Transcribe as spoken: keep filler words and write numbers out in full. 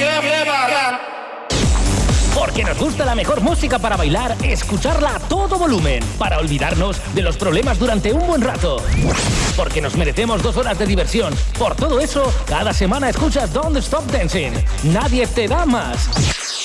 Porque nos gusta la mejor música para bailar, escucharla a todo volumen, para olvidarnos de los problemas durante un buen rato. Porque nos merecemos dos horas de diversión. Por todo eso, cada semana escuchas Don't Stop Dancing. Nadie te da más.